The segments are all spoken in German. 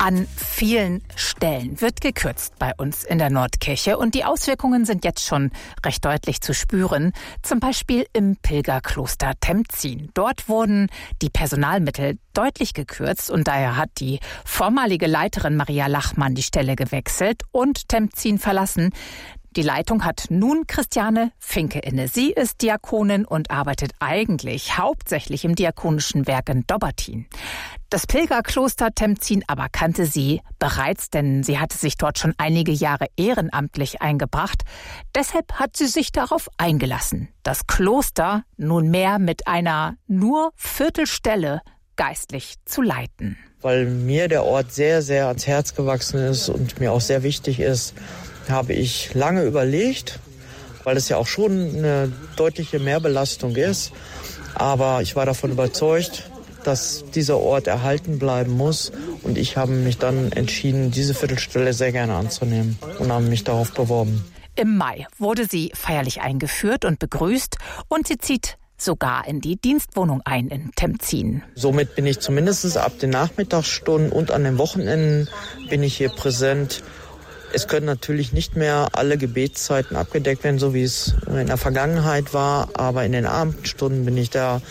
An vielen Stellen wird gekürzt bei uns in der Nordkirche und die Auswirkungen sind jetzt schon recht deutlich zu spüren. Zum Beispiel im Pilgerkloster Temzin. Dort wurden die Personalmittel deutlich gekürzt und daher hat die vormalige Leiterin Maria Lachmann die Stelle gewechselt und Temzin verlassen. Die Leitung hat nun Christiane Finke inne. Sie ist Diakonin und arbeitet eigentlich hauptsächlich im diakonischen Werk in Dobbertin. Das Pilgerkloster Temzin aber kannte sie bereits, denn sie hatte sich dort schon einige Jahre ehrenamtlich eingebracht. Deshalb hat sie sich darauf eingelassen, das Kloster nunmehr mit einer nur Viertelstelle geistlich zu leiten. Weil mir der Ort sehr, sehr ans Herz gewachsen ist und mir auch sehr wichtig ist, habe ich lange überlegt, weil es ja auch schon eine deutliche Mehrbelastung ist. Aber ich war davon überzeugt, dass dieser Ort erhalten bleiben muss. Und ich habe mich dann entschieden, diese Viertelstelle sehr gerne anzunehmen und habe mich darauf beworben. Im Mai wurde sie feierlich eingeführt und begrüßt und sie zieht sogar in die Dienstwohnung ein in Temzin. Somit bin ich zumindest ab den Nachmittagsstunden und an den Wochenenden bin ich hier präsent. Es können natürlich nicht mehr alle Gebetszeiten abgedeckt werden, so wie es in der Vergangenheit war. Aber in den Abendstunden bin ich da,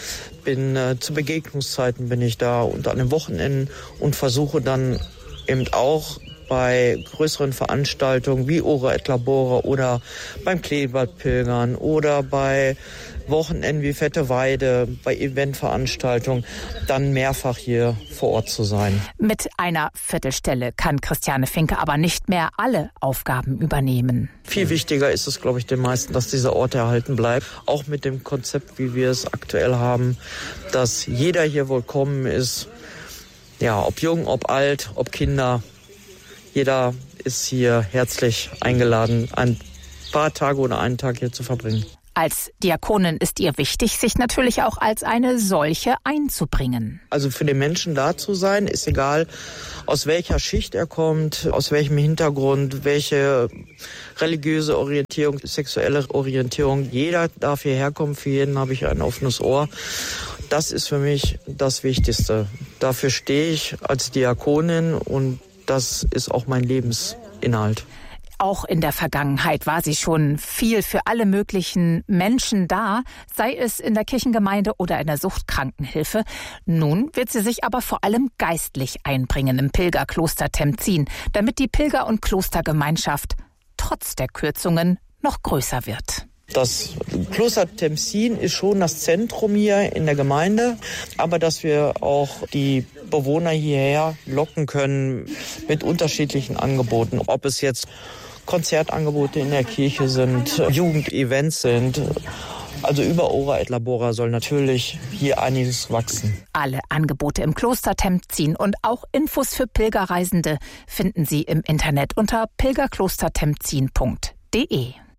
zu Begegnungszeiten bin ich da und an den Wochenenden und versuche dann eben auch bei größeren Veranstaltungen wie Ora et Labora oder beim Kleeblattpilgern oder bei Wochenenden wie Fette Weide, bei Eventveranstaltungen, dann mehrfach hier vor Ort zu sein. Mit einer Viertelstelle kann Christiane Finke aber nicht mehr alle Aufgaben übernehmen. Viel wichtiger ist es, glaube ich, den meisten, dass dieser Ort erhalten bleibt. Auch mit dem Konzept, wie wir es aktuell haben, dass jeder hier willkommen ist. Ja, ob jung, ob alt, ob Kinder. Jeder ist hier herzlich eingeladen, ein paar Tage oder einen Tag hier zu verbringen. Als Diakonin ist ihr wichtig, sich natürlich auch als eine solche einzubringen. Also für den Menschen da zu sein, ist egal, aus welcher Schicht er kommt, aus welchem Hintergrund, welche religiöse Orientierung, sexuelle Orientierung. Jeder darf hierher kommen, für jeden habe ich ein offenes Ohr. Das ist für mich das Wichtigste. Dafür stehe ich als Diakonin und das ist auch mein Lebensinhalt. Auch in der Vergangenheit war sie schon viel für alle möglichen Menschen da, sei es in der Kirchengemeinde oder in der Suchtkrankenhilfe. Nun wird sie sich aber vor allem geistlich einbringen im Pilgerkloster Temzin, damit die Pilger- und Klostergemeinschaft trotz der Kürzungen noch größer wird. Das Kloster Temzin ist schon das Zentrum hier in der Gemeinde, aber dass wir auch die Bewohner hierher locken können mit unterschiedlichen Angeboten, ob es jetzt Konzertangebote in der Kirche sind, Jugendevents sind. Also über Ora et Labora soll natürlich hier einiges wachsen. Alle Angebote im Kloster Temzin und auch Infos für Pilgerreisende finden Sie im Internet unter pilgerklostertemzin.de.